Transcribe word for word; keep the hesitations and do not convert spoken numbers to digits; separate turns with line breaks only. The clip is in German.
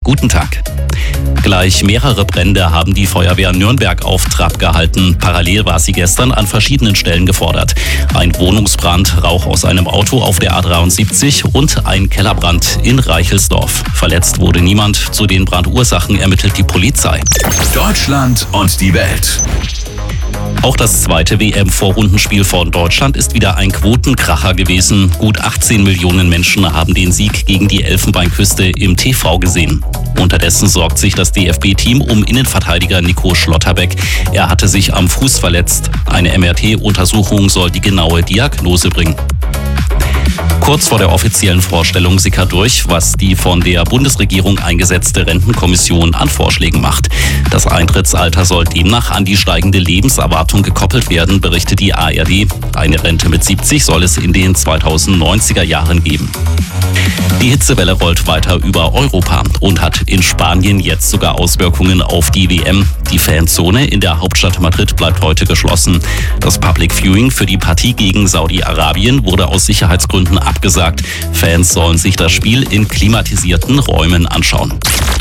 Guten Tag. Gleich mehrere Brände haben die Feuerwehr Nürnberg auf Trab gehalten. Parallel war sie gestern an verschiedenen Stellen gefordert. Ein Wohnungsbrand, Rauch aus einem Auto auf der A dreiundsiebzig und ein Kellerbrand in Reichelsdorf. Verletzt wurde niemand. Zu den Brandursachen ermittelt die Polizei.
Deutschland und die Welt.
Auch das zweite W M-Vorrundenspiel von Deutschland ist wieder ein Quotenkracher gewesen. Gut achtzehn Millionen Menschen haben den Sieg gegen die Elfenbeinküste im T V gesehen. Unterdessen sorgt sich das D F B-Team um Innenverteidiger Nico Schlotterbeck. Er hatte sich am Fuß verletzt. Eine M R T-Untersuchung soll die genaue Diagnose bringen. Kurz vor der offiziellen Vorstellung sickert durch, was die von der Bundesregierung eingesetzte Rentenkommission an Vorschlägen macht. Das Eintrittsalter soll demnach an die steigende Lebenserwartung gekoppelt werden, berichtet die A R D. Eine Rente mit siebzig soll es in den zweitausendneunziger Jahren geben. Die Hitzewelle rollt weiter über Europa und hat in Spanien jetzt sogar Auswirkungen auf die W M. Die Fanzone in der Hauptstadt Madrid bleibt heute geschlossen. Das Public Viewing für die Partie gegen Saudi-Arabien wurde aus Sicherheitsgründen abgesagt. Fans sollen sich das Spiel in klimatisierten Räumen anschauen.